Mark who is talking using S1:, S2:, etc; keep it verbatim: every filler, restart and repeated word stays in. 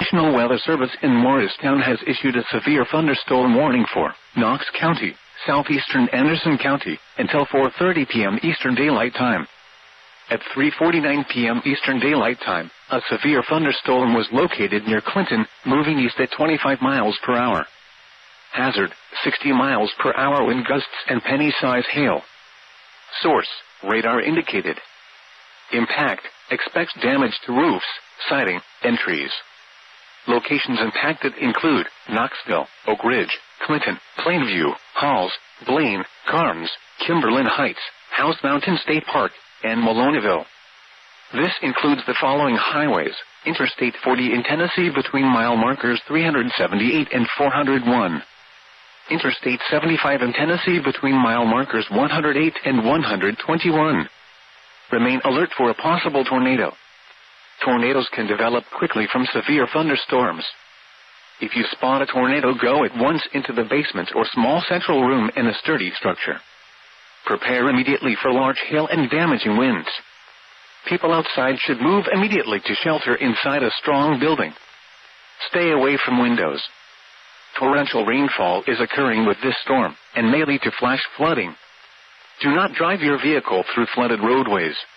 S1: National Weather Service in Morristown has issued a severe thunderstorm warning for Knox County, southeastern Anderson County, until four thirty p.m. Eastern Daylight Time. At three forty-nine p.m. Eastern Daylight Time, a severe thunderstorm was located near Clinton, moving east at twenty-five miles per hour. Hazard, sixty miles per hour wind gusts and penny-size hail. Source, radar indicated. Impact, expects damage to roofs, siding, and trees. Locations impacted include Knoxville, Oak Ridge, Clinton, Plainview, Halls, Blaine, Carnes, Kimberlin Heights, House Mountain State Park, and Maloneyville. This includes the following highways: Interstate forty in Tennessee between mile markers three seventy-eight and four oh one. Interstate seventy-five in Tennessee between mile markers one oh eight and one twenty-one. Remain alert for a possible tornado. Tornadoes can develop quickly from severe thunderstorms. If you spot a tornado, go at once into the basement or small central room in a sturdy structure. Prepare immediately for large hail and damaging winds. People outside should move immediately to shelter inside a strong building. Stay away from windows. Torrential rainfall is occurring with this storm and may lead to flash flooding. Do not drive your vehicle through flooded roadways.